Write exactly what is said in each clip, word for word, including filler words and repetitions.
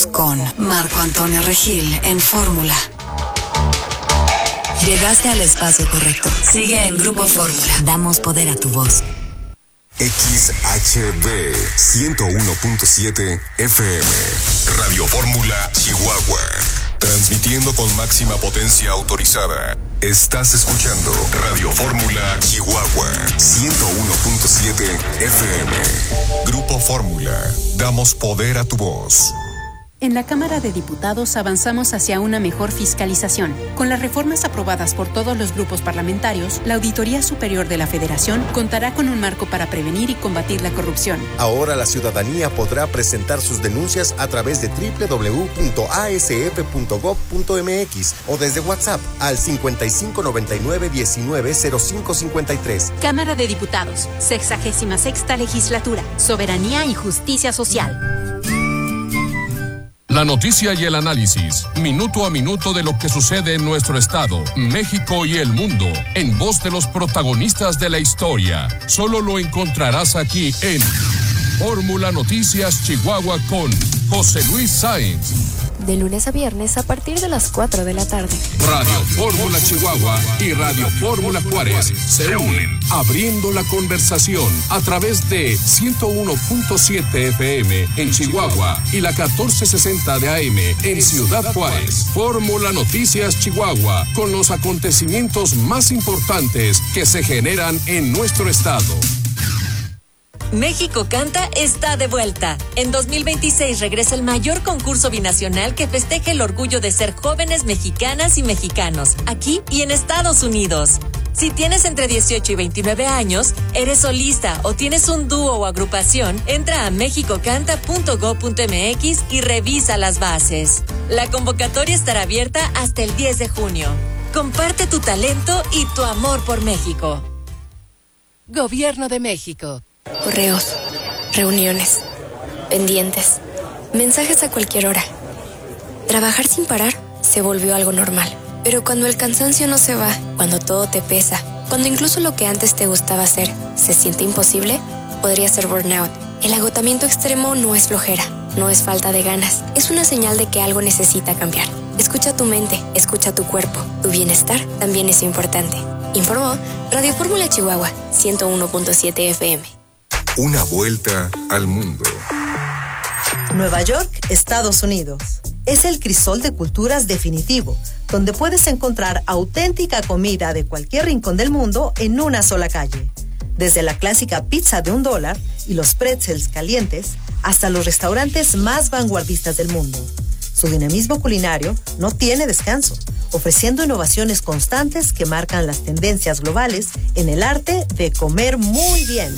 Con Marco Antonio Regil en Fórmula. Llegaste al espacio correcto. Sigue en Grupo Fórmula. Damos poder a tu voz. X H B ciento uno punto siete F M. Radio Fórmula Chihuahua. Transmitiendo con máxima potencia autorizada. Estás escuchando Radio Fórmula Chihuahua ciento uno punto siete F M. Grupo Fórmula. Damos poder a tu voz. En la Cámara de Diputados avanzamos hacia una mejor fiscalización. Con las reformas aprobadas por todos los grupos parlamentarios, la Auditoría Superior de la Federación contará con un marco para prevenir y combatir la corrupción. Ahora la ciudadanía podrá presentar sus denuncias a través de doble u doble u doble u punto a s f punto gob punto m x o desde WhatsApp al cincuenta y cinco noventa y nueve diecinueve cero cinco cincuenta y tres. Cámara de Diputados, sexagésima sexta legislatura, soberanía y justicia social. La noticia y el análisis, minuto a minuto de lo que sucede en nuestro estado, México y el mundo, en voz de los protagonistas de la historia. Solo lo encontrarás aquí en Fórmula Noticias Chihuahua con José Luis Sáenz. De lunes a viernes a partir de las cuatro de la tarde. Radio Fórmula Chihuahua y Radio Fórmula Juárez se unen, abriendo la conversación a través de ciento uno punto siete F M en Chihuahua y la catorce sesenta de A M en Ciudad Juárez. Fórmula Noticias Chihuahua, con los acontecimientos más importantes que se generan en nuestro estado. México Canta está de vuelta. En dos mil veintiséis regresa el mayor concurso binacional que festeja el orgullo de ser jóvenes mexicanas y mexicanos, aquí y en Estados Unidos. Si tienes entre dieciocho y veintinueve años, eres solista o tienes un dúo o agrupación, entra a mexico canta punto gob punto m x y revisa las bases. La convocatoria estará abierta hasta el diez de junio. Comparte tu talento y tu amor por México. Gobierno de México. Correos, reuniones, pendientes, mensajes a cualquier hora. Trabajar sin parar se volvió algo normal. Pero cuando el cansancio no se va, cuando todo te pesa, cuando incluso lo que antes te gustaba hacer se siente imposible, podría ser burnout. El agotamiento extremo no es flojera, no es falta de ganas, es una señal de que algo necesita cambiar. Escucha tu mente, escucha tu cuerpo, tu bienestar también es importante. Informó Radio Fórmula Chihuahua, ciento uno punto siete F M. Una vuelta al mundo. Nueva York, Estados Unidos. Es el crisol de culturas definitivo, donde puedes encontrar auténtica comida de cualquier rincón del mundo en una sola calle. Desde la clásica pizza de un dólar y los pretzels calientes, hasta los restaurantes más vanguardistas del mundo. Su dinamismo culinario no tiene descanso, ofreciendo innovaciones constantes que marcan las tendencias globales en el arte de comer muy bien.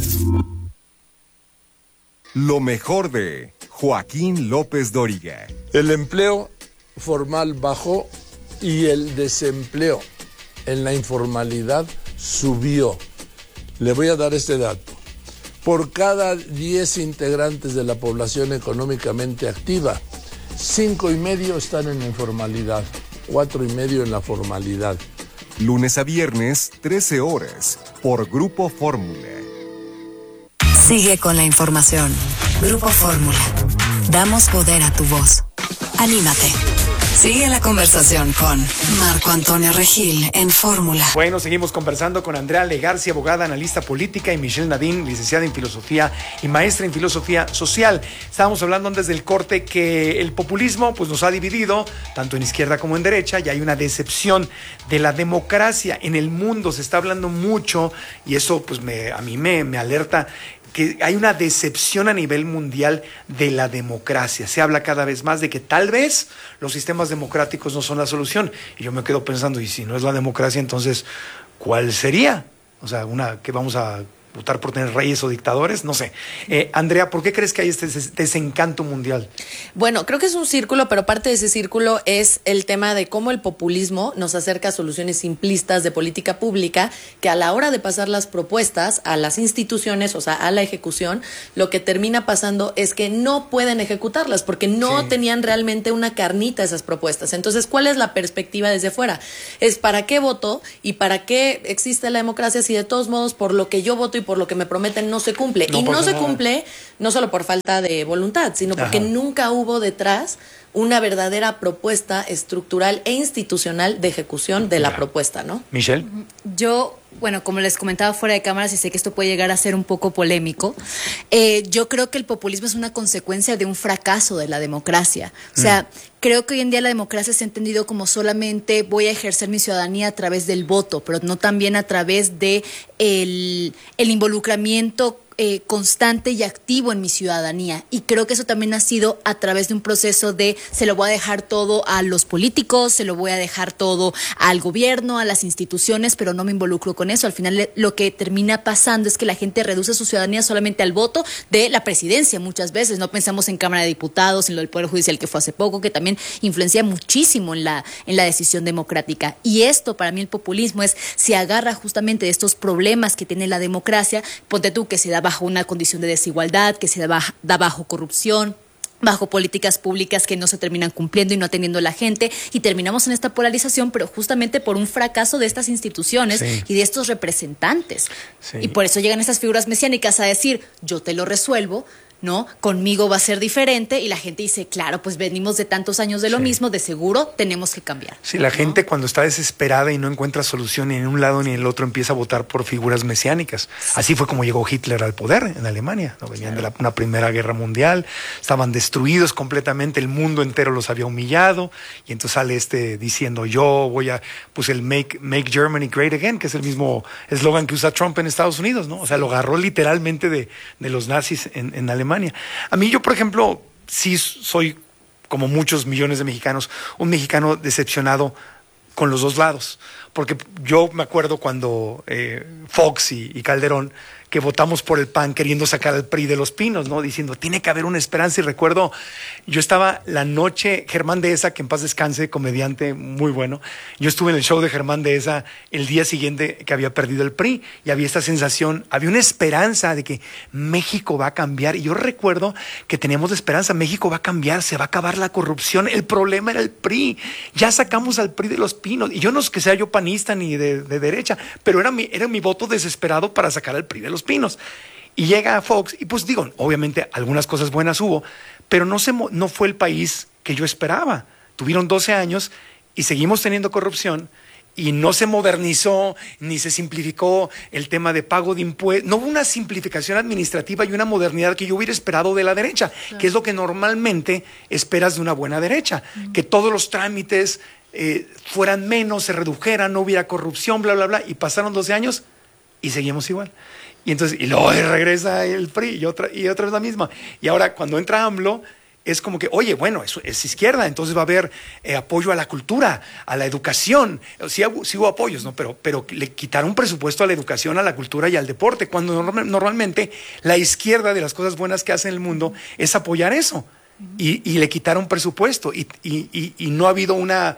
Lo mejor de Joaquín López Dóriga. El empleo formal bajó y el desempleo en la informalidad subió. Le voy a dar este dato. Por cada diez integrantes de la población económicamente activa, cinco y medio están en la informalidad, cuatro y medio en la formalidad. Lunes a viernes, trece horas, por Grupo Fórmula. Sigue con la información. Grupo Fórmula. Damos poder a tu voz. Anímate. Sigue la conversación con Marco Antonio Regil en Fórmula. Bueno, seguimos conversando con Andrea Legarci, abogada, analista política, y Michelle Nadine, licenciada en Filosofía y maestra en Filosofía Social. Estábamos hablando antes del corte que el populismo pues, nos ha dividido, tanto en izquierda como en derecha, y hay una decepción de la democracia. En el mundo se está hablando mucho, y eso pues me, a mí me, me alerta, que hay una decepción a nivel mundial de la democracia. Se habla cada vez más de que tal vez los sistemas democráticos no son la solución. Y yo me quedo pensando, y si no es la democracia, entonces, ¿cuál sería? O sea, una que vamos a votar por tener reyes o dictadores, no sé. Eh, Andrea, ¿por qué crees que hay este desencanto mundial? Bueno, creo que es un círculo, pero parte de ese círculo es el tema de cómo el populismo nos acerca a soluciones simplistas de política pública, que a la hora de pasar las propuestas a las instituciones, o sea, a la ejecución, lo que termina pasando es que no pueden ejecutarlas, porque no sí. tenían realmente una carnita esas propuestas. Entonces, ¿cuál es la perspectiva desde fuera? Es ¿para qué voto y para qué existe la democracia si de todos modos por lo que yo voto y por lo que me prometen no se cumple. No y no se nada. cumple no solo por falta de voluntad, sino porque Ajá. nunca hubo detrás una verdadera propuesta estructural e institucional de ejecución de la Claro. propuesta, ¿no? Michelle. Yo, bueno, como les comentaba fuera de cámaras, y sé que esto puede llegar a ser un poco polémico, eh, yo creo que el populismo es una consecuencia de un fracaso de la democracia. O sea, mm. creo que hoy en día la democracia se ha entendido como solamente voy a ejercer mi ciudadanía a través del voto, pero no también a través de el, el involucramiento Eh, constante y activo en mi ciudadanía, y creo que eso también ha sido a través de un proceso de se lo voy a dejar todo a los políticos, se lo voy a dejar todo al gobierno, a las instituciones, pero no me involucro con eso. Al final lo que termina pasando es que la gente reduce su ciudadanía solamente al voto de la presidencia. Muchas veces no pensamos en Cámara de Diputados, en lo del Poder Judicial que fue hace poco, que también influencia muchísimo en la, en la decisión democrática. Y esto, para mí, el populismo es, se agarra justamente de estos problemas que tiene la democracia. Ponte tú que se da bajo una condición de desigualdad, que se da bajo, da bajo corrupción, bajo políticas públicas que no se terminan cumpliendo y no atendiendo a la gente, y terminamos en esta polarización, pero justamente por un fracaso de estas instituciones sí. y de estos representantes. Sí. Y por eso llegan estas figuras mesiánicas a decir, yo te lo resuelvo, ¿no? Conmigo va a ser diferente, y la gente dice, claro, pues venimos de tantos años de lo sí. mismo, de seguro tenemos que cambiar. Sí, la ¿no? gente cuando está desesperada y no encuentra solución ni en un lado ni en el otro empieza a votar por figuras mesiánicas. Sí. Así fue como llegó Hitler al poder en Alemania, ¿no? Venían claro. de la, una primera guerra mundial, estaban destruidos completamente, el mundo entero los había humillado, y entonces sale este diciendo, yo voy a, pues el Make, make Germany Great Again, que es el mismo eslogan que usa Trump en Estados Unidos, ¿no? O sea, lo agarró literalmente de, de los nazis en, en Alemania. A mí yo, por ejemplo, sí soy, como muchos millones de mexicanos, un mexicano decepcionado con los dos lados. Porque yo me acuerdo cuando eh, Fox y, y Calderón, que votamos por el P A N queriendo sacar al P R I de los pinos, ¿no? Diciendo, tiene que haber una esperanza. Y recuerdo, yo estaba la noche, Germán Dehesa, que en paz descanse, comediante muy bueno, yo estuve en el show de Germán Dehesa el día siguiente que había perdido el P R I, y había esta sensación, había una esperanza de que México va a cambiar. Y yo recuerdo que teníamos esperanza, México va a cambiar, se va a acabar la corrupción, el problema era el P R I, ya sacamos al P R I de los pinos. Y yo no es que sea yo panista ni de, de derecha, pero era mi, era mi voto desesperado para sacar al P R I de los pinos. Y llega a Fox, y pues digo, obviamente algunas cosas buenas hubo, pero no, se, no fue el país que yo esperaba. Tuvieron doce años y seguimos teniendo corrupción, y no se modernizó ni se simplificó el tema de pago de impuestos. No hubo una simplificación administrativa y una modernidad que yo hubiera esperado de la derecha, claro. que es lo que normalmente esperas de una buena derecha, uh-huh. que todos los trámites eh, fueran menos, se redujeran, no hubiera corrupción, bla, bla, bla. Y pasaron doce años y seguimos igual. Y entonces, y luego regresa el P R I y otra, y otra vez la misma. Y ahora cuando entra AMLO, es como que, oye, bueno, es, es izquierda, entonces va a haber eh, apoyo a la cultura, a la educación. Sí, sí hubo apoyos, ¿no? Pero, pero le quitaron presupuesto a la educación, a la cultura y al deporte, cuando normal, normalmente la izquierda de las cosas buenas que hace en el mundo es apoyar eso. Y, y le quitaron presupuesto, y, y, y, y no ha habido una,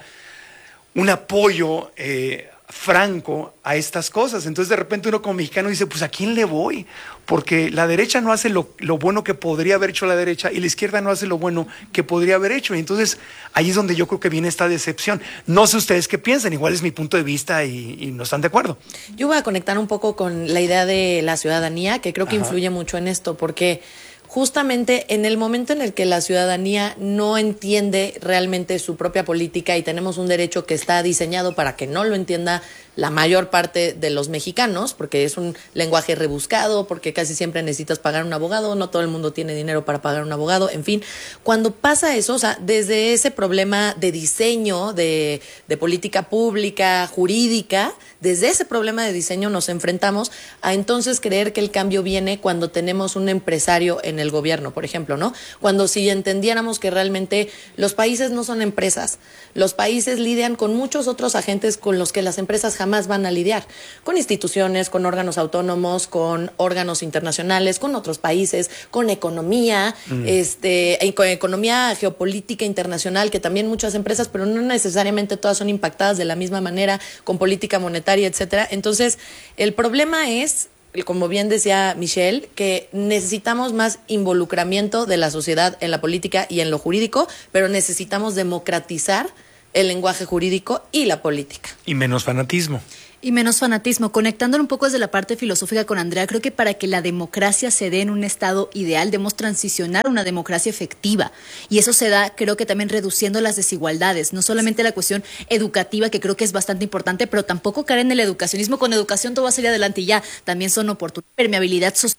un apoyo eh, franco a estas cosas. Entonces de repente uno como mexicano dice, pues ¿a quién le voy? Porque la derecha no hace lo, lo bueno que podría haber hecho la derecha, y la izquierda no hace lo bueno que podría haber hecho. Y entonces ahí es donde yo creo que viene esta decepción. No sé ustedes qué piensan, igual es mi punto de vista y, y no están de acuerdo. Yo voy a conectar un poco con la idea de la ciudadanía, que creo que Ajá. influye mucho en esto, porque justamente en el momento en el que la ciudadanía no entiende realmente su propia política, y tenemos un derecho que está diseñado para que no lo entienda la mayor parte de los mexicanos, porque es un lenguaje rebuscado, porque casi siempre necesitas pagar un abogado, no todo el mundo tiene dinero para pagar un abogado, en fin, cuando pasa eso, o sea, desde ese problema de diseño, de, de política pública, jurídica, desde ese problema de diseño nos enfrentamos a entonces creer que el cambio viene cuando tenemos un empresario en el gobierno, por ejemplo, ¿no? Cuando si entendiéramos que realmente los países no son empresas, los países lidian con muchos otros agentes con los que las empresas jamás van a lidiar, con instituciones, con órganos autónomos, con órganos internacionales, con otros países, con economía, mm. este, con economía geopolítica internacional, que también muchas empresas, pero no necesariamente todas son impactadas de la misma manera, con política monetaria, etcétera. Entonces, el problema es, como bien decía Michelle, que necesitamos más involucramiento de la sociedad en la política y en lo jurídico, pero necesitamos democratizar el lenguaje jurídico y la política. Y menos fanatismo. Y menos fanatismo. Conectándolo un poco desde la parte filosófica con Andrea, creo que para que la democracia se dé en un estado ideal debemos transicionar a una democracia efectiva. Y eso se da, creo que también reduciendo las desigualdades. No solamente la cuestión educativa, que creo que es bastante importante, pero tampoco caer en el educacionismo. Con educación todo va a salir adelante y ya. También son oportunidades. Permeabilidad social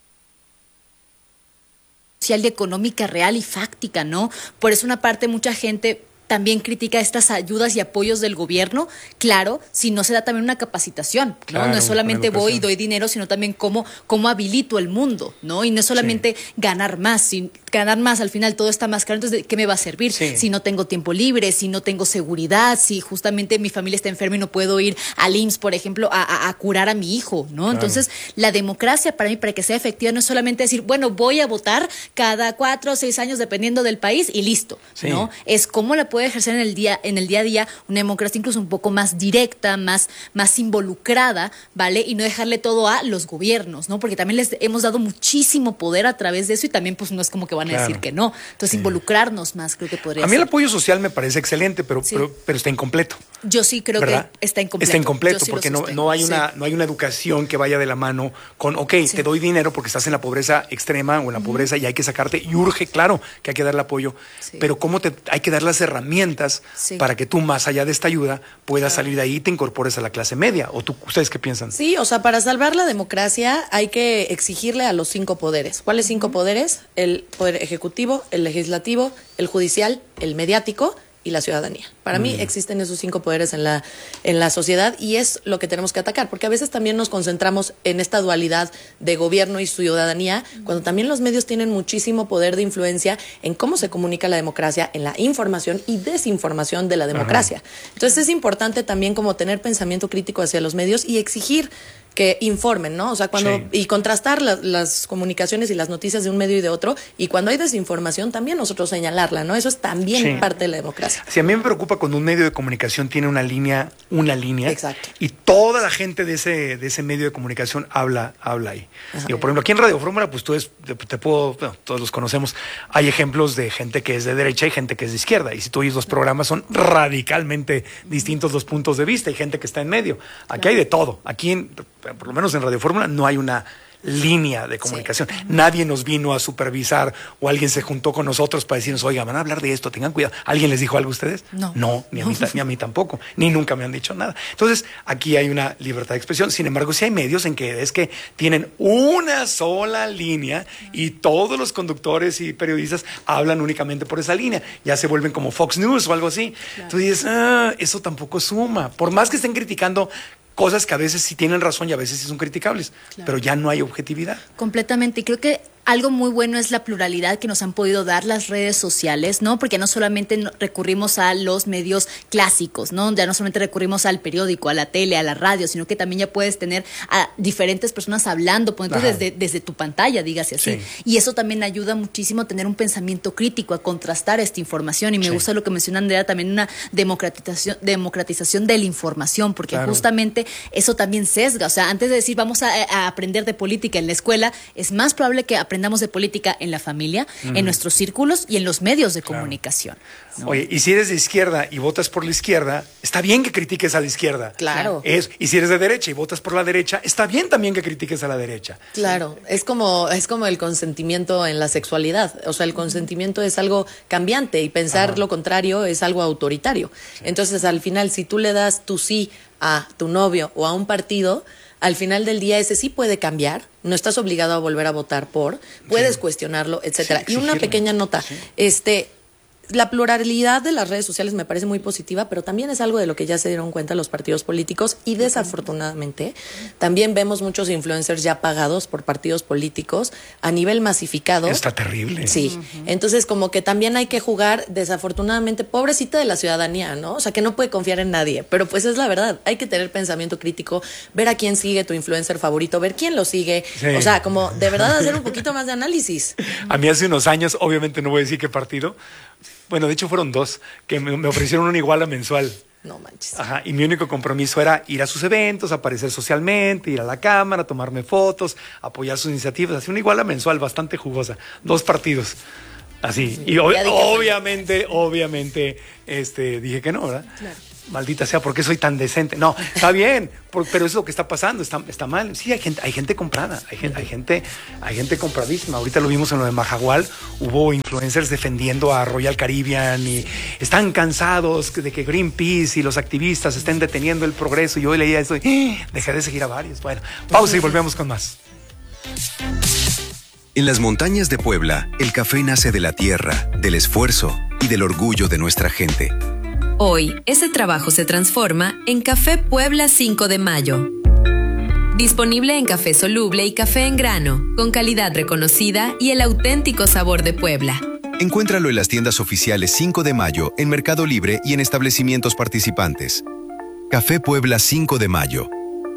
y económica real y fáctica, ¿no? Por eso una parte, mucha gente también critica estas ayudas y apoyos del gobierno, claro, si no se da también una capacitación, ¿no? Claro, No es solamente voy y doy dinero, sino también cómo, cómo habilito el mundo, ¿no? Y no es solamente sí. ganar más, sin ganar más, al final todo está más caro, entonces, ¿de qué me va a servir? Sí. Si no tengo tiempo libre, si no tengo seguridad, si justamente mi familia está enferma y no puedo ir al I M S S, por ejemplo, a, a, a curar a mi hijo, ¿no? Claro. Entonces, la democracia para mí, para que sea efectiva, no es solamente decir, bueno, voy a votar cada cuatro o seis años dependiendo del país y listo, sí. ¿no? Es cómo la puede ejercer en el día en el día a día una democracia incluso un poco más directa, más, más involucrada, ¿vale? Y no dejarle todo a los gobiernos, ¿no? Porque también les hemos dado muchísimo poder a través de eso y también pues no es como que van a claro. decir que no. Entonces sí. involucrarnos más creo que podría ser. A mí el apoyo social me parece excelente, pero, sí. pero, pero está incompleto. Yo sí creo ¿verdad? que está incompleto. Está incompleto sí porque no, no, hay una, sí. no hay una educación que vaya de la mano con, ok, sí. te doy dinero porque estás en la pobreza extrema o en la uh-huh. pobreza y hay que sacarte y urge, claro, que hay que darle apoyo, sí. pero cómo te, hay que dar las herramientas sí. para que tú, más allá de esta ayuda, puedas claro. salir de ahí y te incorpores a la clase media. ¿O tú, ustedes qué piensan? Sí, o sea, para salvar la democracia hay que exigirle a los cinco poderes. ¿Cuáles cinco uh-huh. poderes? El poder ejecutivo, el legislativo, el judicial, el mediático y la ciudadanía. Para mm. mí existen esos cinco poderes en la, en la sociedad y es lo que tenemos que atacar, porque a veces también nos concentramos en esta dualidad de gobierno y ciudadanía, mm. cuando también los medios tienen muchísimo poder de influencia en cómo se comunica la democracia, en la información y desinformación de la democracia. Ajá. Entonces es importante también como tener pensamiento crítico hacia los medios y exigir que informen, ¿no? O sea, cuando sí. y contrastar la, las comunicaciones y las noticias de un medio y de otro, y cuando hay desinformación también nosotros señalarla, ¿no? Eso es también sí. parte de la democracia. Sí, a mí me preocupa cuando un medio de comunicación tiene una línea, una línea, exacto. y toda la gente de ese de ese medio de comunicación habla habla ahí. Digo, por ejemplo, aquí en Radio Fórmula, pues tú es, te, te puedo, bueno, todos los conocemos, hay ejemplos de gente que es de derecha y gente que es de izquierda, y si tú oyes los programas son radicalmente distintos los puntos de vista, y gente que está en medio. Aquí claro. hay de todo. Aquí en por lo menos en Radio Fórmula no hay una línea de comunicación. Sí. Nadie nos vino a supervisar o alguien se juntó con nosotros para decirnos, oiga, van a hablar de esto, tengan cuidado. ¿Alguien les dijo algo a ustedes? No. No, ni a mí, ni a mí tampoco, ni nunca me han dicho nada. Entonces, aquí hay una libertad de expresión. Sin embargo, sí hay medios en que es que tienen una sola línea y todos los conductores y periodistas hablan únicamente por esa línea. Ya se vuelven como Fox News o algo así. Claro. Entonces dices, ah, eso tampoco suma. Por más que estén criticando cosas que a veces sí tienen razón y a veces sí son criticables, claro. pero ya no hay objetividad. Completamente, y creo que algo muy bueno es la pluralidad que nos han podido dar las redes sociales, ¿no? Porque no solamente recurrimos a los medios clásicos, ¿no? Ya no solamente recurrimos al periódico, a la tele, a la radio, sino que también ya puedes tener a diferentes personas hablando, por ejemplo, desde, desde tu pantalla, dígase así. Sí. Y eso también ayuda muchísimo a tener un pensamiento crítico, a contrastar esta información. Y me sí. gusta lo que menciona Andrea, también una democratización, democratización de la información, porque claro. justamente eso también sesga. O sea, antes de decir vamos a, a aprender de política en la escuela, es más probable que aprendamos aprendamos de política en la familia, uh-huh. en nuestros círculos y en los medios de claro. comunicación, ¿no? Oye, y si eres de izquierda y votas por la izquierda, está bien que critiques a la izquierda. Claro. Es, y si eres de derecha y votas por la derecha, está bien también que critiques a la derecha. Claro, sí. es como es como el consentimiento en la sexualidad. O sea, el consentimiento es algo cambiante y pensar Ajá. lo contrario es algo autoritario. Sí. Entonces, al final, si tú le das tu sí a tu novio o a un partido, al final del día ese sí puede cambiar, no estás obligado a volver a votar por, puedes sí. cuestionarlo, etcétera. Sí, y una pequeña nota, sí. este la pluralidad de las redes sociales me parece muy positiva, pero también es algo de lo que ya se dieron cuenta los partidos políticos y desafortunadamente también vemos muchos influencers ya pagados por partidos políticos a nivel masificado. Está terrible. Sí, uh-huh. entonces como que también hay que jugar, desafortunadamente, pobrecita de la ciudadanía, ¿no? O sea, que no puede confiar en nadie, pero pues es la verdad, hay que tener pensamiento crítico, ver a quién sigue tu influencer favorito, ver quién lo sigue, sí. o sea, como de verdad hacer un poquito más de análisis. A mí hace unos años, obviamente no voy a decir qué partido, bueno, de hecho fueron dos, que me, me ofrecieron una iguala mensual. No manches. Ajá, y mi único compromiso era ir a sus eventos, aparecer socialmente, ir a la cámara, tomarme fotos, apoyar sus iniciativas. Así una iguala mensual bastante jugosa. Dos partidos. Así. Y ob- obviamente, obviamente, este, dije que no, ¿verdad? Claro. Maldita sea, ¿por qué soy tan decente? No, está bien, por, pero eso es lo que está pasando, está, está mal. Sí, hay gente, hay gente comprada, hay gente, hay gente, hay gente compradísima. Ahorita lo vimos en lo de Mahahual, hubo influencers defendiendo a Royal Caribbean y están cansados de que Greenpeace y los activistas estén deteniendo el progreso. Y yo leía eso y dejé de seguir a varios. Bueno, pausa y volvemos con más. En las montañas de Puebla, el café nace de la tierra, del esfuerzo y del orgullo de nuestra gente. Hoy, ese trabajo se transforma en Café Puebla cinco de mayo. Disponible en café soluble y café en grano, con calidad reconocida y el auténtico sabor de Puebla. Encuéntralo en las tiendas oficiales cinco de mayo, en Mercado Libre y en establecimientos participantes. Café Puebla cinco de mayo.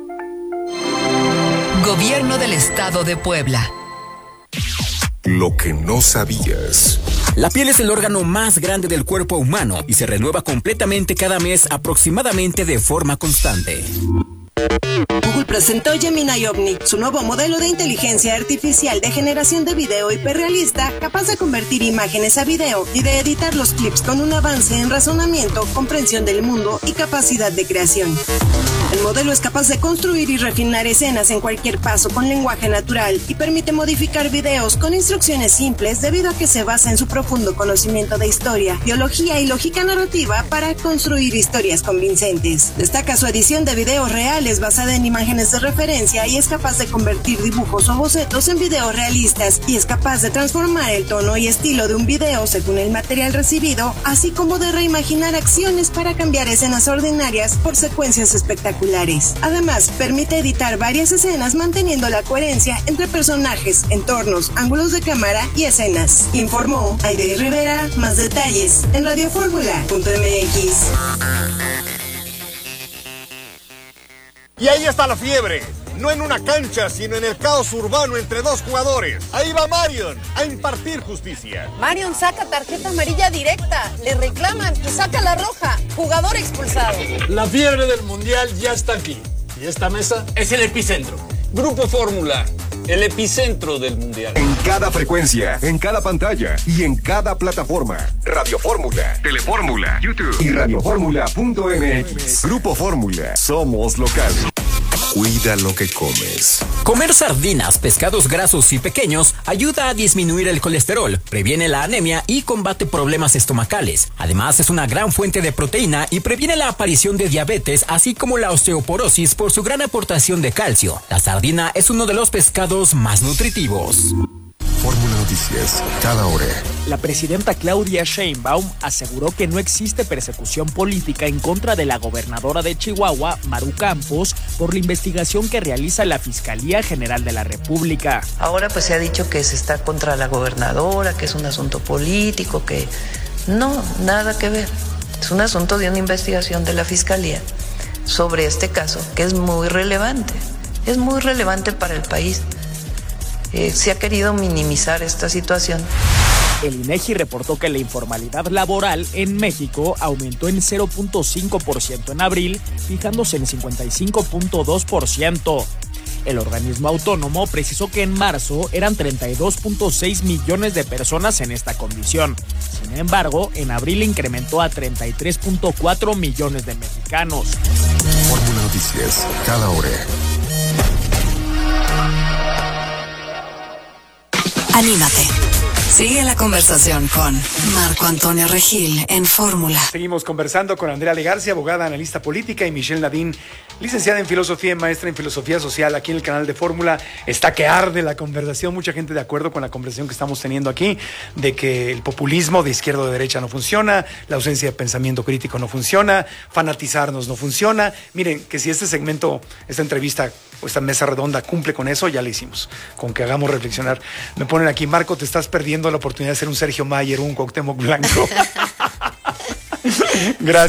Gobierno del Estado de Puebla. Lo que no sabías. La piel es el órgano más grande del cuerpo humano y se renueva completamente cada mes aproximadamente de forma constante. Google presentó Gemini Omni, su nuevo modelo de inteligencia artificial de generación de video hiperrealista, capaz de convertir imágenes a video y de editar los clips con un avance en razonamiento, comprensión del mundo y capacidad de creación. El modelo es capaz de construir y refinar escenas en cualquier paso con lenguaje natural y permite modificar videos con instrucciones simples debido a que se basa en su profundo conocimiento de historia, biología y lógica narrativa para construir historias convincentes. Destaca su edición de videos reales basada en imágenes de referencia y es capaz de convertir dibujos o bocetos en videos realistas y es capaz de transformar el tono y estilo de un video según el material recibido, así como de reimaginar acciones para cambiar escenas ordinarias por secuencias espectaculares. Además, permite editar varias escenas manteniendo la coherencia entre personajes, entornos, ángulos de cámara y escenas. Informó Aide Rivera. Más detalles en radio fórmula punto m x. Y ahí está la fiebre. No en una cancha, sino en el caos urbano entre dos jugadores. Ahí va Marion a impartir justicia. Marion saca tarjeta amarilla directa, le reclaman y saca la roja. Jugador expulsado. La fiebre del mundial ya está aquí. Y esta mesa es el epicentro. Grupo Fórmula, el epicentro del mundial. En cada frecuencia, en cada pantalla y en cada plataforma. Radio Fórmula, Telefórmula, YouTube y radio fórmula punto m x. Grupo Fórmula, somos local. Cuida lo que comes. Comer sardinas, pescados grasos y pequeños ayuda a disminuir el colesterol, previene la anemia y combate problemas estomacales. Además, es una gran fuente de proteína y previene la aparición de diabetes, así como la osteoporosis por su gran aportación de calcio. La sardina es uno de los pescados más nutritivos. Fórmula Noticias, cada hora. La presidenta Claudia Sheinbaum aseguró que no existe persecución política en contra de la gobernadora de Chihuahua, Maru Campos, por la investigación que realiza la Fiscalía General de la República. Ahora pues se ha dicho que se está contra la gobernadora, que es un asunto político, que no, nada que ver. Es un asunto de una investigación de la Fiscalía sobre este caso, que es muy relevante. Es muy relevante para el país. Eh, se ha querido minimizar esta situación. El INEGI reportó que la informalidad laboral en México aumentó en cero punto cinco por ciento en abril, fijándose en cincuenta y cinco punto dos por ciento. El organismo autónomo precisó que en marzo eran treinta y dos punto seis millones de personas en esta condición. Sin embargo, en abril incrementó a treinta y tres punto cuatro millones de mexicanos. Fórmula Noticias, cada hora. Anímate. Sigue la conversación con Marco Antonio Regil en Fórmula. Seguimos conversando con Andrea Legarcia, abogada, analista política, y Michelle Nadine, licenciada en filosofía y maestra en filosofía social, aquí en el canal de Fórmula. Está que arde la conversación, mucha gente de acuerdo con la conversación que estamos teniendo aquí, de que el populismo de izquierda o de derecha no funciona, la ausencia de pensamiento crítico no funciona, fanatizarnos no funciona. Miren, que si este segmento, esta entrevista o esta mesa redonda cumple con eso, ya lo hicimos, con que hagamos reflexionar. Me ponen aquí, Marco, te estás perdiendo la oportunidad de ser un Sergio Mayer o un Cuauhtémoc Blanco. Gracias.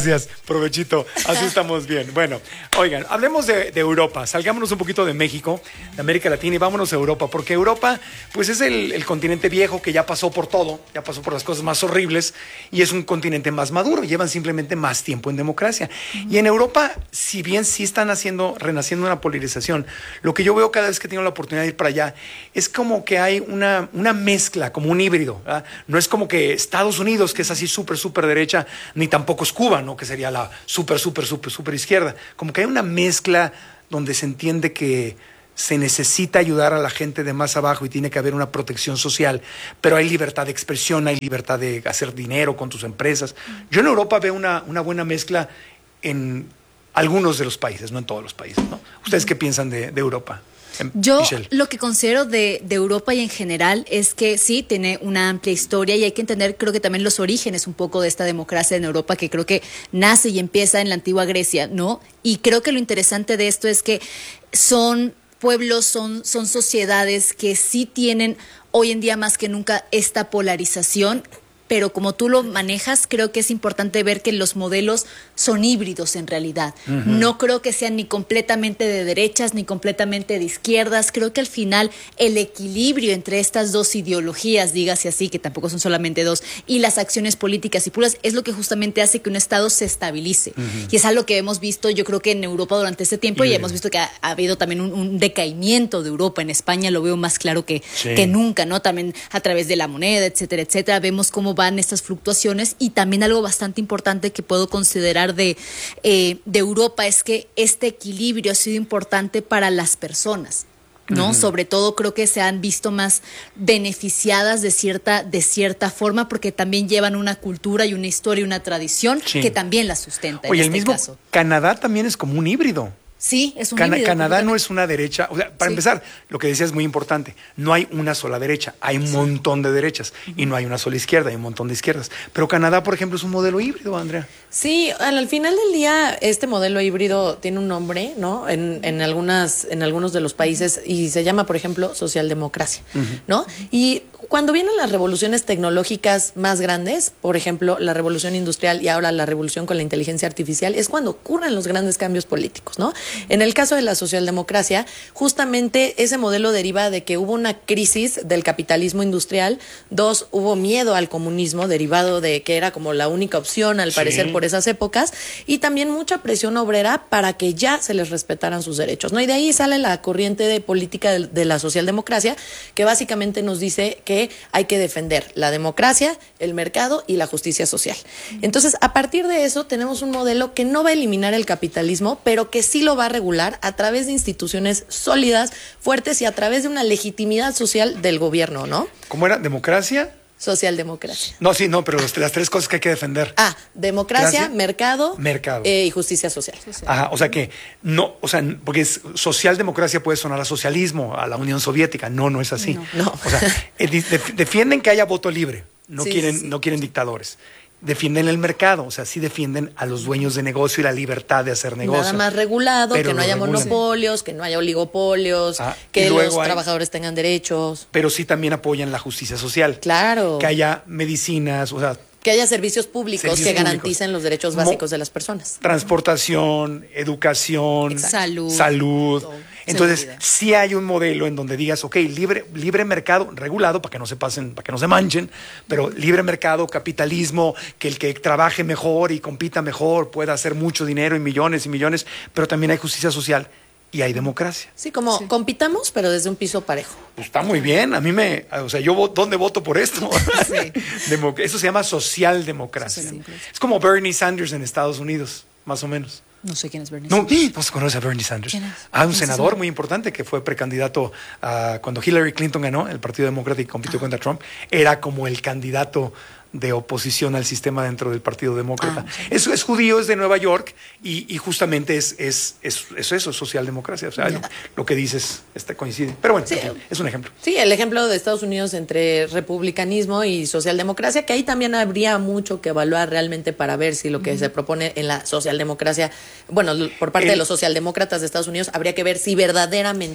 Provechito, así estamos bien. Bueno, oigan, hablemos de, de Europa, salgámonos un poquito de México, de América Latina y vámonos a Europa, porque Europa pues es el, el continente viejo que ya pasó por todo, ya pasó por las cosas más horribles y es un continente más maduro, llevan simplemente más tiempo en democracia. Uh-huh. Y en Europa, si bien sí están haciendo, renaciendo una polarización, lo que yo veo cada vez que tengo la oportunidad de ir para allá es como que hay una, una mezcla, como un híbrido, ¿verdad? No es como que Estados Unidos, que es así súper, súper derecha, ni tampoco es Cuba, ¿no? Que sería la súper, súper, súper, súper izquierda. Como que hay una mezcla donde se entiende que se necesita ayudar a la gente de más abajo y tiene que haber una protección social, pero hay libertad de expresión, hay libertad de hacer dinero con tus empresas. Yo en Europa veo una, una buena mezcla en algunos de los países, no en todos los países, ¿no? ¿Ustedes qué piensan de, de Europa? Yo Michelle. Lo que considero de, de Europa y en general es que sí, tiene una amplia historia y hay que entender, creo que también los orígenes un poco de esta democracia en Europa, que creo que nace y empieza en la antigua Grecia, ¿no? Y creo que lo interesante de esto es que son pueblos, son, son sociedades que sí tienen hoy en día más que nunca esta polarización, pero como tú lo manejas, creo que es importante ver que los modelos son híbridos en realidad. Uh-huh. No creo que sean ni completamente de derechas ni completamente de izquierdas. Creo que al final el equilibrio entre estas dos ideologías, dígase así, que tampoco son solamente dos, y las acciones políticas y puras, es lo que justamente hace que un Estado se estabilice. Uh-huh. Y es algo que hemos visto, yo creo que en Europa durante este tiempo, y, y hemos visto que ha, ha habido también un, un decaimiento de Europa. En España lo veo más claro que, sí. que nunca, ¿no? También a través de la moneda, etcétera, etcétera. Vemos cómo van estas fluctuaciones y también algo bastante importante que puedo considerar de, eh, de Europa es que este equilibrio ha sido importante para las personas, ¿no? Uh-huh. Sobre todo creo que se han visto más beneficiadas de cierta, de cierta forma porque también llevan una cultura y una historia y una tradición sí. que también la sustenta. Oye, en el este mismo caso. Canadá también es como un híbrido. Sí, es un Can- híbrido. Canadá no es una derecha, o sea, para sí. empezar, lo que decías es muy importante, no hay una sola derecha, hay un sí. montón de derechas uh-huh. y no hay una sola izquierda, hay un montón de izquierdas. Pero Canadá, por ejemplo, es un modelo híbrido, Andrea. Sí, al final del día este modelo híbrido tiene un nombre, ¿no? En, en algunas, en algunos de los países y se llama, por ejemplo, socialdemocracia, uh-huh. ¿no? Y cuando vienen las revoluciones tecnológicas más grandes, por ejemplo, la revolución industrial y ahora la revolución con la inteligencia artificial, es cuando ocurren los grandes cambios políticos, ¿no? En el caso de la socialdemocracia, justamente ese modelo deriva de que hubo una crisis del capitalismo industrial, dos, hubo miedo al comunismo derivado de que era como la única opción, al parecer, sí. por esas épocas, y también mucha presión obrera para que ya se les respetaran sus derechos, ¿no? Y de ahí sale la corriente de política de, de la socialdemocracia, que básicamente nos dice que hay que defender la democracia, el mercado y la justicia social. Entonces, a partir de eso, tenemos un modelo que no va a eliminar el capitalismo, pero que sí lo va a regular a través de instituciones sólidas, fuertes y a través de una legitimidad social del gobierno, ¿no? ¿Cómo era? ¿Democracia? Socialdemocracia. No, sí, no, pero los, las tres cosas que hay que defender. Ah, democracia, Gracia, mercado, mercado. Eh, y justicia social. Ajá, o sea que no, o sea, porque es, socialdemocracia puede sonar a socialismo, a la Unión Soviética. No, no es así. No, no. O sea, eh, def, defienden que haya voto libre, no sí, quieren, sí. no quieren dictadores. Defienden el mercado, o sea, sí defienden a los dueños de negocio y la libertad de hacer negocio. Nada más regulado, pero que no haya regulan. monopolios, que no haya oligopolios, ah, que los hay, trabajadores tengan derechos. Pero sí también apoyan la justicia social. Claro. Que haya medicinas, o sea... Que haya servicios públicos servicios que públicos. garanticen los derechos básicos Mo- de las personas. Transportación, educación, Exacto. salud. salud. Entonces, seguridad. Sí hay un modelo en donde digas, ok, libre, libre mercado, regulado, para que no se pasen, para que no se manchen, pero libre mercado, capitalismo, que el que trabaje mejor y compita mejor pueda hacer mucho dinero y millones y millones, pero también hay justicia social. Y hay democracia. Sí, como sí. compitamos, pero desde un piso parejo. Pues está muy bien. A mí me... O sea, yo ¿dónde voto por esto? Sí. Democ- Eso se llama socialdemocracia. Sí, sí. Es como Bernie Sanders en Estados Unidos, más o menos. No sé quién es Bernie no, Sanders. No se conoce a Bernie Sanders. ¿Quién es? Ah, un senador muy importante que fue precandidato uh, cuando Hillary Clinton ganó el Partido Demócrata y compitió ah. contra Trump. Era como el candidato de oposición al sistema dentro del Partido Demócrata. Ah, sí. es, es judío, es de Nueva York y, y justamente es, es, es, es eso, socialdemocracia. O sea, yeah. lo, lo que dices este, coincide. Pero bueno, sí. es un ejemplo. Sí, el ejemplo de Estados Unidos entre republicanismo y socialdemocracia, que ahí también habría mucho que evaluar realmente para ver si lo que uh-huh. se propone en la socialdemocracia, bueno, por parte el, de los socialdemócratas de Estados Unidos, habría que ver si verdaderamente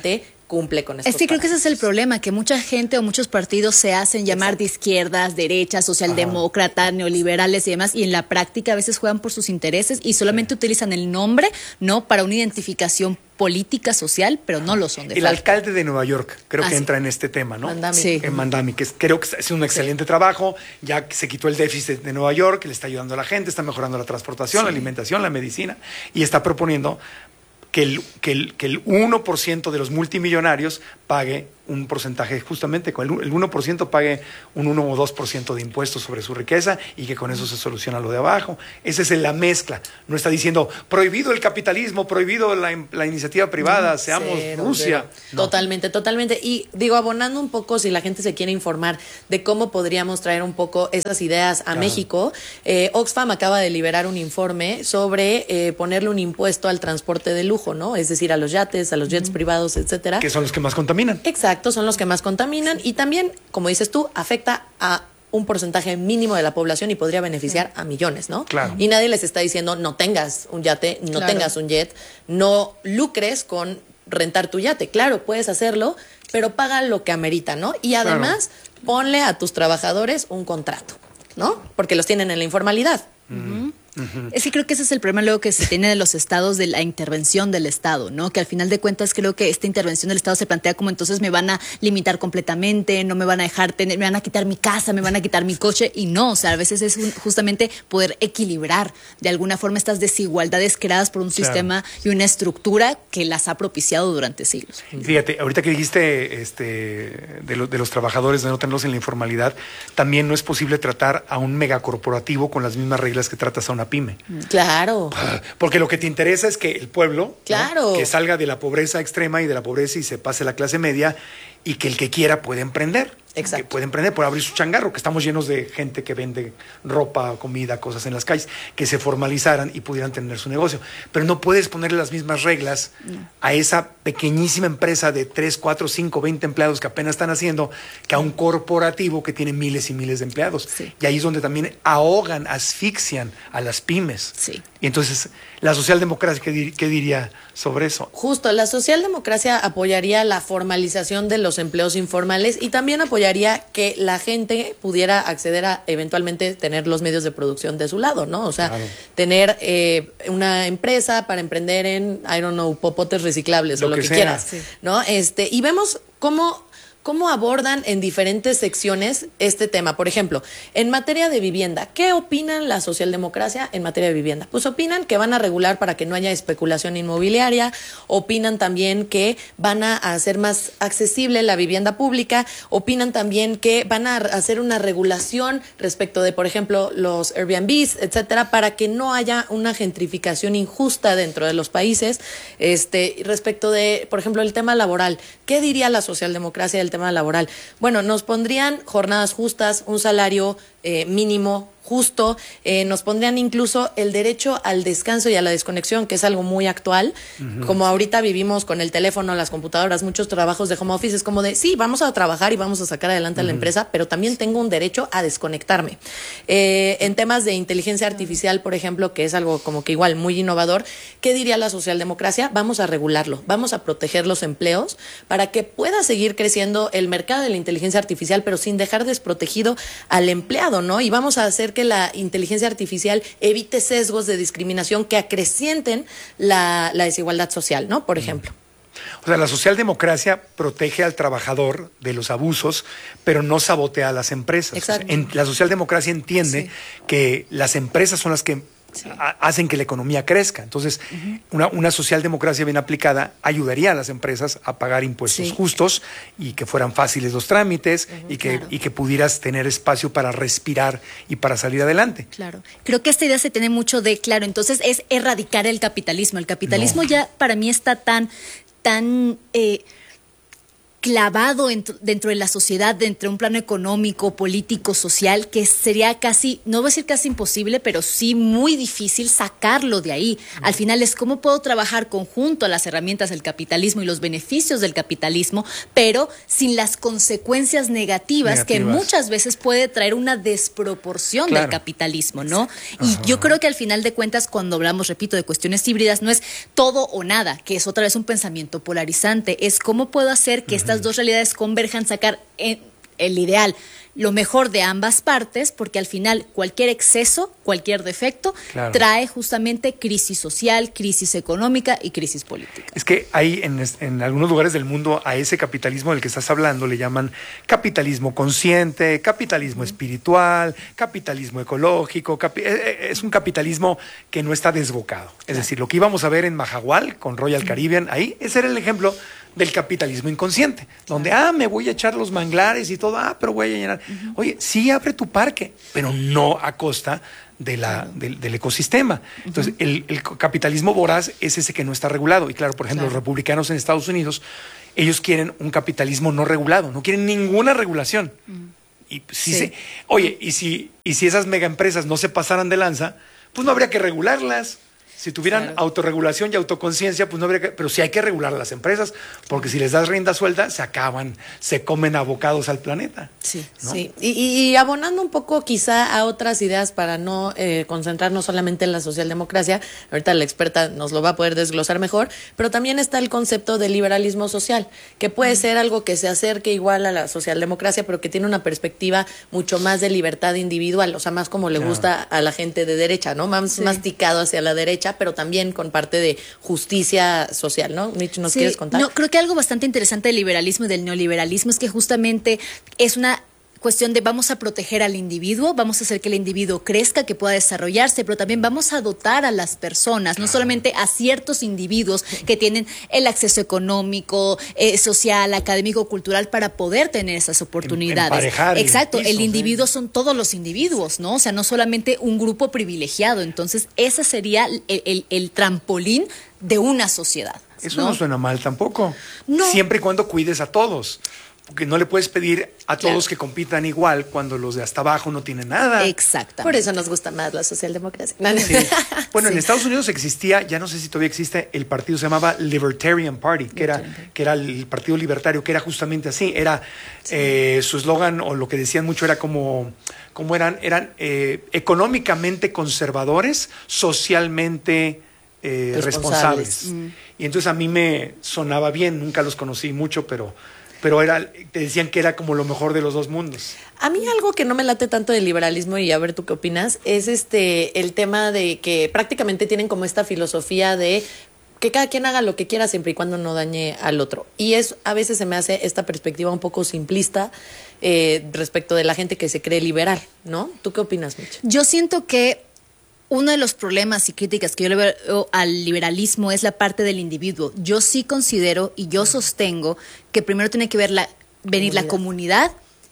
cumple con esto. Es que creo que ese es el problema, que mucha gente o muchos partidos se hacen llamar Exacto. de izquierdas, derechas, socialdemócratas, neoliberales y demás, y en la práctica a veces juegan por sus intereses y solamente sí. utilizan el nombre, ¿no? Para una identificación política, social, pero no lo son de El facto. alcalde de Nueva York creo ah, que sí. entra en este tema, ¿no? Mandami. Sí. En Mandami, que es, creo que es un excelente sí. trabajo, ya se quitó el déficit de Nueva York, le está ayudando a la gente, está mejorando la transportación, sí. la alimentación, la medicina, y está proponiendo que el, que el, que el uno por ciento de los multimillonarios pague un porcentaje, justamente con el, el uno por ciento pague un uno o dos por ciento de impuestos sobre su riqueza y que con eso se soluciona lo de abajo. Esa es la mezcla. No está diciendo prohibido el capitalismo, prohibido la, la iniciativa privada, no, seamos cero, Rusia. No. Totalmente, totalmente. Y digo, abonando un poco, si la gente se quiere informar de cómo podríamos traer un poco esas ideas a claro. México, eh, Oxfam acaba de liberar un informe sobre eh, ponerle un impuesto al transporte de lujo, ¿no? Es decir, a los yates, a los jets mm. privados, etcétera. Que son los que más contaminan. Exacto. Son los que más contaminan y también, como dices tú, afecta a un porcentaje mínimo de la población y podría beneficiar a millones, ¿no? Claro. Y nadie les está diciendo no tengas un yate, no claro. tengas un jet, no lucres con rentar tu yate. Claro, puedes hacerlo, pero paga lo que amerita, ¿no? Y además, claro. ponle a tus trabajadores un contrato, ¿no? Porque los tienen en la informalidad. Mm. Uh-huh. Es que creo que ese es el problema luego que se tiene de los estados, de la intervención del Estado, ¿no? Que al final de cuentas creo que esta intervención del Estado se plantea como entonces me van a limitar completamente, no me van a dejar tener, me van a quitar mi casa, me van a quitar mi coche y no, o sea, a veces es un, justamente poder equilibrar de alguna forma estas desigualdades creadas por un claro. sistema y una estructura que las ha propiciado durante siglos. Fíjate, ahorita que dijiste este, de, lo, de los trabajadores, de no tenerlos en la informalidad, también no es posible tratar a un megacorporativo con las mismas reglas que tratas a una pyme. Claro. Porque lo que te interesa es que el pueblo, claro. ¿no? que salga de la pobreza extrema y de la pobreza y se pase a la clase media y que el que quiera pueda emprender. Exacto. Que puede emprender, puede abrir su changarro, que estamos llenos de gente que vende ropa, comida, cosas en las calles, que se formalizaran y pudieran tener su negocio. Pero no puedes ponerle las mismas reglas no. a esa pequeñísima empresa de tres, cuatro, cinco, veinte empleados que apenas están haciendo, que a un corporativo que tiene miles y miles de empleados. Sí. Y ahí es donde también ahogan, asfixian a las pymes. Sí. Y entonces, la socialdemocracia, ¿qué, dir- qué diría sobre eso? Justo, la socialdemocracia apoyaría la formalización de los empleos informales y también apoyaría que la gente pudiera acceder a eventualmente tener los medios de producción de su lado, ¿no? O sea, claro. tener eh, una empresa para emprender en, I don't know, popotes reciclables lo o lo que, que quieras, sí. ¿no? Este, y vemos cómo... ¿Cómo abordan en diferentes secciones este tema? Por ejemplo, en materia de vivienda, ¿qué opinan la socialdemocracia en materia de vivienda? Pues opinan que van a regular para que no haya especulación inmobiliaria, opinan también que van a hacer más accesible la vivienda pública, opinan también que van a hacer una regulación respecto de, por ejemplo, los Airbnbs, etcétera, para que no haya una gentrificación injusta dentro de los países. Este, respecto de, por ejemplo, el tema laboral, ¿qué diría la socialdemocracia del tema laboral? Bueno, nos pondrían jornadas justas, un salario eh, mínimo justo, eh, nos pondrían incluso el derecho al descanso y a la desconexión, que es algo muy actual. Uh-huh. Como ahorita vivimos con el teléfono, las computadoras, muchos trabajos de home office, es como de, sí, vamos a trabajar y vamos a sacar adelante uh-huh. a la empresa, pero también tengo un derecho a desconectarme. Eh, en temas de inteligencia artificial, por ejemplo, que es algo como que igual muy innovador, ¿qué diría la socialdemocracia? Vamos a regularlo, vamos a proteger los empleos para que pueda seguir creciendo el mercado de la inteligencia artificial, pero sin dejar desprotegido al empleado, ¿no? Y vamos a hacer que la inteligencia artificial evite sesgos de discriminación que acrecienten la, la desigualdad social, ¿no? Por ejemplo. O sea, la socialdemocracia protege al trabajador de los abusos, pero no sabotea a las empresas. Exacto. En, la socialdemocracia entiende sí. que las empresas son las que sí. a, hacen que la economía crezca. Entonces, uh-huh. una, una socialdemocracia bien aplicada ayudaría a las empresas a pagar impuestos sí. justos y que fueran fáciles los trámites uh-huh, y, que, claro. y que pudieras tener espacio para respirar y para salir adelante. Claro. Creo que esta idea se tiene mucho de, claro, entonces es erradicar el capitalismo. El capitalismo no. ya para mí está tan... tan eh, clavado en, dentro de la sociedad, dentro de un plano económico, político, social, que sería casi, no voy a decir casi imposible, pero sí muy difícil sacarlo de ahí. Al final es cómo puedo trabajar conjunto a las herramientas del capitalismo y los beneficios del capitalismo, pero sin las consecuencias negativas, negativas. que muchas veces puede traer una desproporción claro. del capitalismo, ¿no? Y Ajá. yo creo que al final de cuentas, cuando hablamos, repito, de cuestiones híbridas, no es todo o nada, que es otra vez un pensamiento polarizante, es cómo puedo hacer que uh-huh. estas dos realidades converjan, sacar en el ideal lo mejor de ambas partes, porque al final cualquier exceso, cualquier defecto, claro. trae justamente crisis social, crisis económica y crisis política. Es que hay en, en algunos lugares del mundo a ese capitalismo del que estás hablando le llaman capitalismo consciente, capitalismo uh-huh. espiritual, capitalismo ecológico, capi- es un capitalismo que no está desbocado. Es claro. decir, lo que íbamos a ver en Mahahual con Royal uh-huh. Caribbean, ahí ese era el ejemplo del capitalismo inconsciente, donde, ah, me voy a echar los manglares y todo, ah, pero voy a llenar. Uh-huh. Oye, sí abre tu parque, pero no a costa de la, uh-huh. del, del ecosistema. Entonces, uh-huh. el, el capitalismo voraz es ese que no está regulado. Y claro, por ejemplo, claro. los republicanos en Estados Unidos, ellos quieren un capitalismo no regulado, no quieren ninguna regulación. Uh-huh. Y si sí. se, oye, y si, y si esas megaempresas no se pasaran de lanza, pues no habría que regularlas. Si tuvieran claro. autorregulación y autoconciencia, pues no habría que... Pero sí hay que regular a las empresas, porque si les das rienda suelta, se acaban, se comen abocados al planeta. Sí, ¿no? sí. Y, y abonando un poco quizá a otras ideas para no eh, concentrarnos solamente en la socialdemocracia, ahorita la experta nos lo va a poder desglosar mejor, pero también está el concepto de liberalismo social, que puede mm. ser algo que se acerque igual a la socialdemocracia, pero que tiene una perspectiva mucho más de libertad individual, o sea, más como le claro. gusta a la gente de derecha, ¿no? Más sí. masticado hacia la derecha, pero también con parte de justicia social, ¿no? Mitch, ¿nos sí, quieres contar? No, creo que algo bastante interesante del liberalismo y del neoliberalismo es que justamente es una cuestión de vamos a proteger al individuo, vamos a hacer que el individuo crezca, que pueda desarrollarse, pero también vamos a dotar a las personas, no solamente a ciertos individuos que tienen el acceso económico, eh, social, académico, cultural, para poder tener esas oportunidades. Emparejar Exacto, el, piso, el individuo ¿sí? son todos los individuos, ¿no? O sea, no solamente un grupo privilegiado. Entonces, ese sería el, el, el trampolín de una sociedad. Eso ¿no? no suena mal tampoco. No. Siempre y cuando cuides a todos. Porque no le puedes pedir a todos claro. que compitan igual cuando los de hasta abajo no tienen nada. Exacto. Por eso nos gusta más la socialdemocracia. Sí. Bueno, sí. en Estados Unidos existía, ya no sé si todavía existe, el partido se llamaba Libertarian Party, que era, que era el partido libertario, que era justamente así. Era sí. eh, su eslogan, o lo que decían mucho, era como, como eran, eran eh, económicamente conservadores, socialmente eh, responsables. responsables. Mm. Y entonces a mí me sonaba bien, nunca los conocí mucho, pero... pero era, te decían que era como lo mejor de los dos mundos. A mí algo que no me late tanto del liberalismo, y a ver tú qué opinas, es este el tema de que prácticamente tienen como esta filosofía de que cada quien haga lo que quiera siempre y cuando no dañe al otro. Y es a veces se me hace esta perspectiva un poco simplista eh, respecto de la gente que se cree liberal, ¿no? ¿Tú qué opinas, Mitch? Yo siento que uno de los problemas y críticas que yo le veo al liberalismo es la parte del individuo. Yo sí considero y yo sostengo que primero tiene que ver la, venir comunidad. la comunidad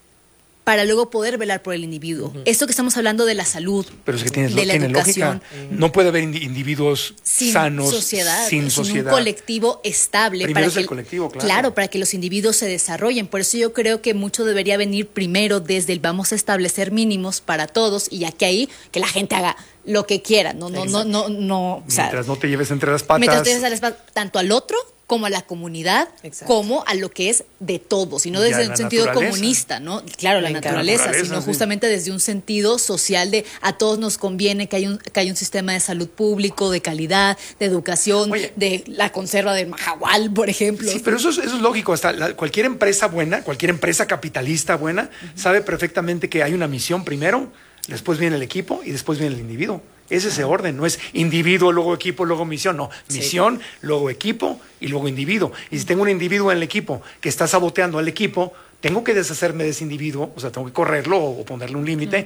para luego poder velar por el individuo. Uh-huh. Esto que estamos hablando de la salud, pero es que tienes, de la tiene educación. Lógica. No puede haber individuos sin sanos sociedad, sin sin sociedad. un colectivo estable. Primero para es que, el colectivo, claro. Claro, para que los individuos se desarrollen. Por eso yo creo que mucho debería venir primero desde el vamos a establecer mínimos para todos, y ya que ahí que la gente haga lo que quiera. No, no, no, no, no. O sea, mientras no te lleves entre las patas. Mientras te lleves a las patas, tanto al otro como a la comunidad, Exacto. como a lo que es de todos, y no desde un sentido comunista, ¿no? Claro, la, la naturaleza, naturaleza, sino sí. justamente desde un sentido social de a todos nos conviene que haya un, que haya un sistema de salud público, de calidad, de educación, Oye, de la conserva del Mahahual, por ejemplo. Sí, pero eso es, eso es lógico. Hasta la, cualquier empresa buena, cualquier empresa capitalista buena, uh-huh. sabe perfectamente que hay una misión primero, después viene el equipo y después viene el individuo. Es ese orden, no es individuo, luego equipo, luego misión, no, misión, sí. luego equipo y luego individuo. Y si tengo un individuo en el equipo que está saboteando al equipo, tengo que deshacerme de ese individuo, o sea, tengo que correrlo o ponerle un límite,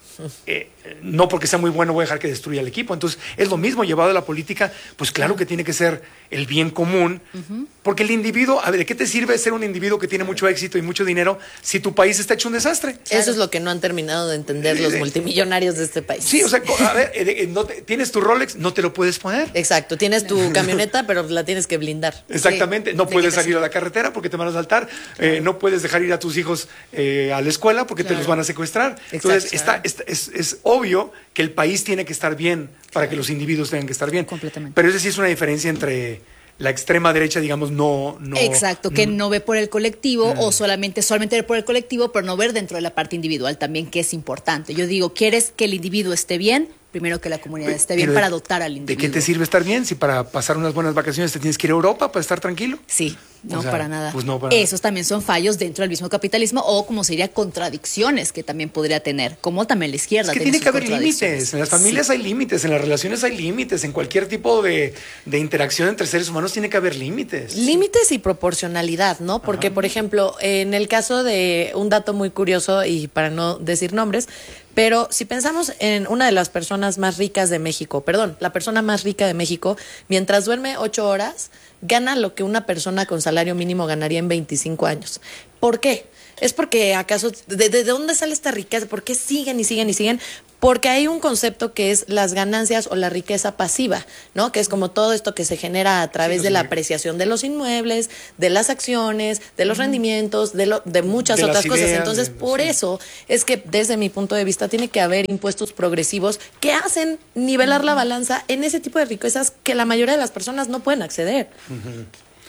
eh, no porque sea muy bueno voy a dejar que destruya el equipo. Entonces, es lo mismo llevado a la política, pues claro que tiene que ser el bien común, uh-huh. porque el individuo, a ver, ¿de qué te sirve ser un individuo que tiene mucho éxito y mucho dinero si tu país está hecho un desastre? Claro. Eso es lo que no han terminado de entender los multimillonarios de este país. Sí, o sea, a ver, eh, no te, tienes tu Rolex, no te lo puedes poner. Exacto, tienes tu camioneta, pero la tienes que blindar. Exactamente, sí. No puedes salir a la carretera porque te van a asaltar, claro. eh, no puedes dejar ir a tus hijos eh, a la escuela porque claro. te los van a secuestrar. Exacto, Entonces, está, está, es, es obvio que el país tiene que estar bien para que los individuos tengan que estar bien. Completamente. Pero esa sí es una diferencia entre la extrema derecha, digamos, no... no Exacto, que no ve por el colectivo mm. o solamente, solamente ver por el colectivo, pero no ver dentro de la parte individual también, que es importante. Yo digo, ¿quieres que el individuo esté bien? Primero que la comunidad esté bien, para dotar al individuo. ¿De qué te sirve estar bien si para pasar unas buenas vacaciones te tienes que ir a Europa para estar tranquilo? Sí, no, o sea, para nada. Pues no para Esos también son fallos dentro del mismo capitalismo o, como se diría, contradicciones que también podría tener, como también la izquierda. Es que tiene que haber límites. En las familias sí. hay límites, en las relaciones hay límites, en cualquier tipo de, de interacción entre seres humanos tiene que haber límites. Límites y proporcionalidad, ¿no? Porque, Ajá. por ejemplo, en el caso de un dato muy curioso, y para no decir nombres, pero si pensamos en una de las personas más ricas de México, perdón, la persona más rica de México, mientras duerme ocho horas, gana lo que una persona con salario mínimo ganaría en veinticinco años. ¿Por qué? Es porque acaso, ¿de, de dónde sale esta riqueza? ¿Por qué siguen y siguen y siguen? Porque hay un concepto que es las ganancias o la riqueza pasiva, ¿no? Que es como todo esto que se genera a través sí, de la apreciación de los inmuebles, de las acciones, de los rendimientos, de, lo, de muchas de otras cosas. Ideas, Entonces, de, por sí. eso es que desde mi punto de vista tiene que haber impuestos progresivos que hacen nivelar uh-huh. la balanza en ese tipo de riquezas que la mayoría de las personas no pueden acceder. Uh-huh.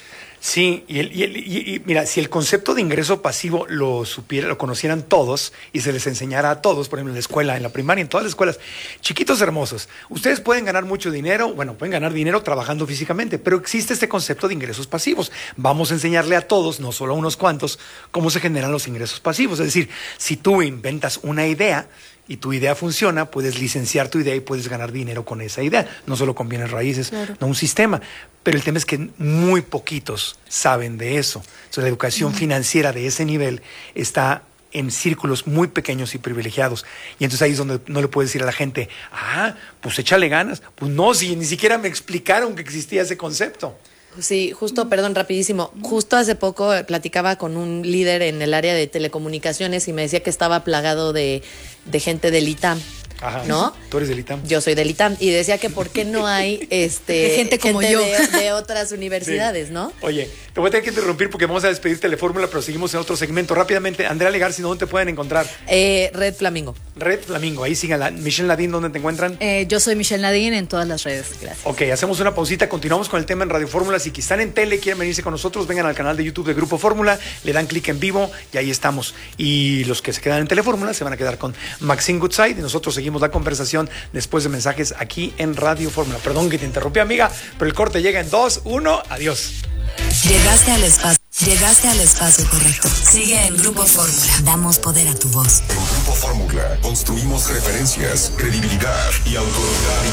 Sí, y, el, y, el, y, y mira, si el concepto de ingreso pasivo lo supiera, lo conocieran todos y se les enseñara a todos, por ejemplo, en la escuela, en la primaria, en todas las escuelas, chiquitos hermosos, ustedes pueden ganar mucho dinero, bueno, pueden ganar dinero trabajando físicamente, pero existe este concepto de ingresos pasivos. Vamos a enseñarle a todos, no solo a unos cuantos, cómo se generan los ingresos pasivos. Es decir, si tú inventas una idea y tu idea funciona, puedes licenciar tu idea y puedes ganar dinero con esa idea, no solo con bienes raíces, claro. no un sistema. Pero el tema es que muy poquitos saben de eso. Entonces, la educación mm. financiera de ese nivel está en círculos muy pequeños y privilegiados. Y entonces ahí es donde no le puedes decir a la gente, ah, pues échale ganas. Pues no, si ni siquiera me explicaron que existía ese concepto. Sí, justo, perdón, rapidísimo. Justo hace poco platicaba con un líder en el área de telecomunicaciones y me decía que estaba plagado de, de gente del I T A M. Ajá. ¿No? Tú eres del I T A M. Yo soy del I T A M. Y decía que por qué no hay este gente como gente yo de, de otras universidades, sí. ¿no? Oye, te voy a tener que interrumpir porque vamos a despedir Telefórmula, pero seguimos en otro segmento. Rápidamente, Andrea Legarci, ¿dónde te pueden encontrar? Eh, Red Flamingo. Red Flamingo, ahí síganla. Michelle Nadine, ¿dónde te encuentran? Eh, yo soy Michelle Nadine en todas las redes. Gracias. Ok, hacemos una pausita, continuamos con el tema en Radio Fórmula. Si están en tele, quieren venirse con nosotros, vengan al canal de YouTube de Grupo Fórmula, le dan clic en vivo y ahí estamos. Y los que se quedan en Telefórmula se van a quedar con Maxine Goodside y nosotros seguimos la conversación después de mensajes aquí en Radio Fórmula. Perdón que te interrumpí, amiga, pero el corte llega en dos, uno, adiós. Llegaste al espacio, llegaste al espacio correcto. Sigue en Grupo Fórmula. Damos poder a tu voz. En Grupo Fórmula construimos referencias, credibilidad y autoridad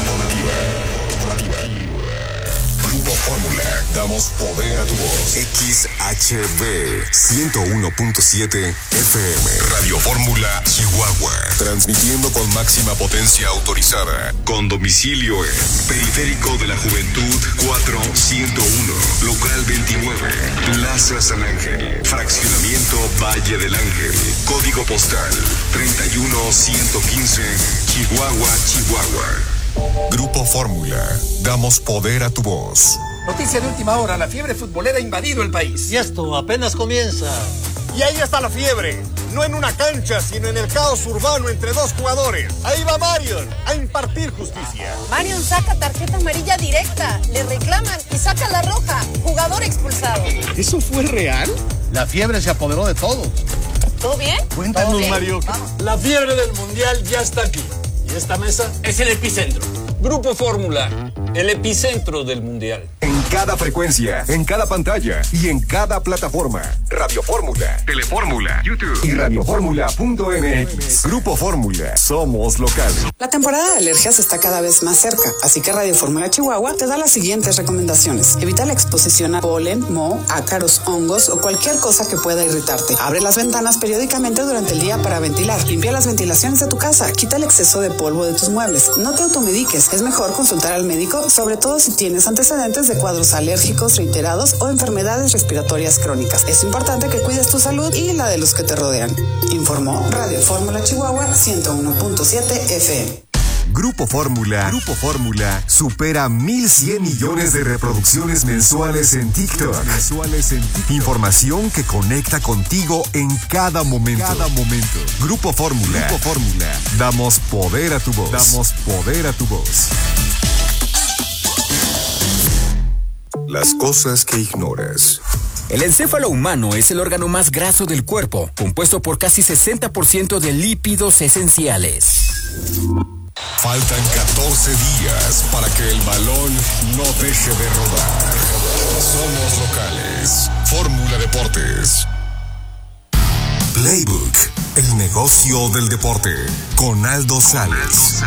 informativa. Grupo Fórmula, damos poder a tu voz. X H B ciento uno punto siete F M. Radio Fórmula Chihuahua. Transmitiendo con máxima potencia autorizada. Con domicilio en Periférico de la Juventud cuatro ciento uno. Local veintinueve. Plaza San Ángel. Fraccionamiento Valle del Ángel. Código postal treinta y uno ciento quince. Chihuahua, Chihuahua. Grupo Fórmula, damos poder a tu voz. Noticia de última hora, la fiebre futbolera ha invadido el país. Y esto apenas comienza. Y ahí está la fiebre, no en una cancha, sino en el caos urbano entre dos jugadores. Ahí va Marion a impartir justicia. Marion saca tarjeta amarilla directa, le reclaman y saca la roja. Jugador expulsado. ¿Eso fue real? La fiebre se apoderó de todo. ¿Todo bien? Cuéntanos, ¿Todo bien? Mario. Vamos. La fiebre del mundial ya está aquí. Y esta mesa es el epicentro. Grupo Fórmula, el epicentro del mundial. En cada frecuencia, en cada pantalla y en cada plataforma. Radio Fórmula, Telefórmula, YouTube y radioformula punto m x. Grupo Fórmula, somos local. La temporada de alergias está cada vez más cerca, así que Radio Fórmula Chihuahua te da las siguientes recomendaciones. Evita la exposición a polen, moho, ácaros, hongos o cualquier cosa que pueda irritarte. Abre las ventanas periódicamente durante el día para ventilar. Limpia las ventilaciones de tu casa. Quita el exceso de polvo de tus muebles. No te automediques. Es mejor consultar al médico, sobre todo si tienes antecedentes de cuadros alérgicos reiterados o enfermedades respiratorias crónicas. Es importante que cuides tu salud y la de los que te rodean. Informó Radio Fórmula Chihuahua ciento uno punto siete F M. Grupo Fórmula, Grupo Fórmula supera mil cien millones de reproducciones mensuales en TikTok. Mensuales en TikTok. Información que conecta contigo en cada momento. Cada momento. Grupo Fórmula, Grupo Fórmula. Damos poder a tu voz. Damos poder a tu voz. Las cosas que ignoras. El encéfalo humano es el órgano más graso del cuerpo, compuesto por casi sesenta por ciento de lípidos esenciales. Faltan catorce días para que el balón no deje de rodar. Somos locales. Fórmula Deportes. Playbook, el negocio del deporte. Con Aldo Sales.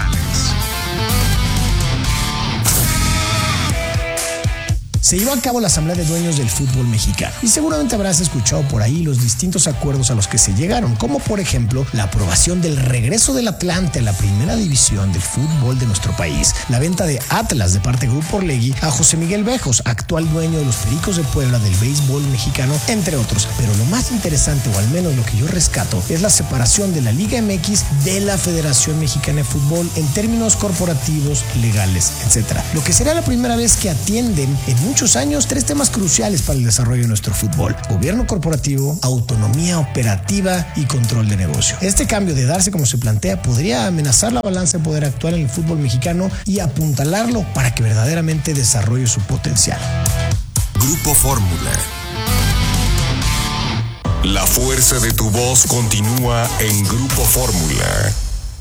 Se llevó a cabo la Asamblea de Dueños del Fútbol Mexicano y seguramente habrás escuchado por ahí los distintos acuerdos a los que se llegaron, como por ejemplo la aprobación del regreso del Atlante a la primera división del fútbol de nuestro país, la venta de Atlas de parte de Grupo Orlegui a José Miguel Bejos, actual dueño de los Pericos de Puebla del béisbol mexicano, entre otros. Pero lo más interesante, o al menos lo que yo rescato, es la separación de la Liga M X de la Federación Mexicana de Fútbol en términos corporativos, legales, etcétera. Lo que será la primera vez que atienden en muchos años tres temas cruciales para el desarrollo de nuestro fútbol: gobierno corporativo, autonomía operativa y control de negocio. Este cambio, de darse como se plantea, podría amenazar la balanza de poder actual en el fútbol mexicano y apuntalarlo para que verdaderamente desarrolle su potencial. Grupo Fórmula. La fuerza de tu voz continúa en Grupo Fórmula.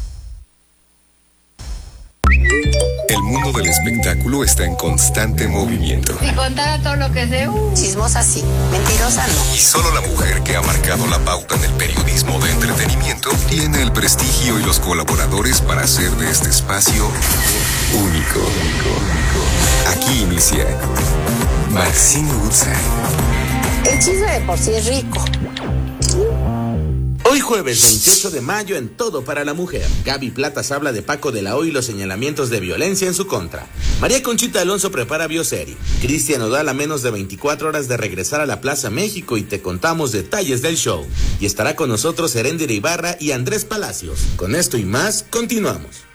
El mundo del espectáculo está en constante movimiento. Si contara todo lo que sé, uh. Chismosa sí, mentirosa no. Y solo la mujer que ha marcado la pauta en el periodismo de entretenimiento tiene el prestigio y los colaboradores para hacer de este espacio único. Aquí inicia Maxine Woodside. El chisme de por sí es rico. Hoy jueves veintiocho de mayo en Todo para la Mujer, Gaby Platas habla de Paco de la O y los señalamientos de violencia en su contra. María Conchita Alonso prepara bioserie. Cristian Nodal a menos de veinticuatro horas de regresar a la Plaza México y te contamos detalles del show. Y estará con nosotros Heréndira Ibarra y Andrés Palacios. Con esto y más, continuamos.